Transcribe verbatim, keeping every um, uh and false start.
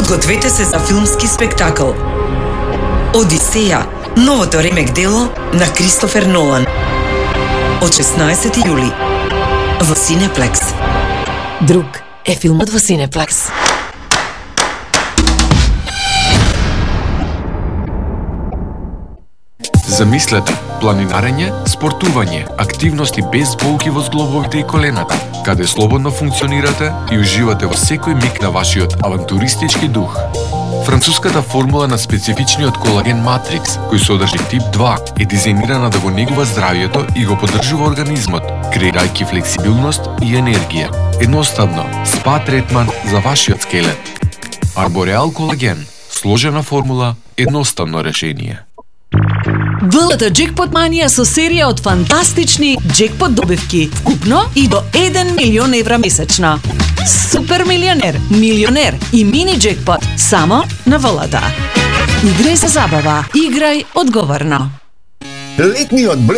Подгответе се за филмски спектакл Одисеја, новото ремек дело на Кристофер Нолан. Од шеснаесети јули во Синеплекс. Друг е филмот во Синеплекс. Замислете, планинарење, спортување, активности без болки во зглобовите и колената, каде слободно функционирате и уживате во секој миг на вашиот авантуристички дух. Француската формула на специфичниот колаген Матрикс, кој содржи тип два, е дизајнирана да го негува здравјето и го поддржува организмот, креирајќи флексибилност и енергија. Едноставно, спа третман за вашиот скелет. Арбореал колаген, сложена формула, едноставно решение. ВЛТ Джекпот Манија со серија од фантастични джекпот добивки, вкупно и до еден милион евра месечно. Супер милионер, милионер и мини джекпот само на ВЛТ. Играј за забава, играј одговорно. Летниот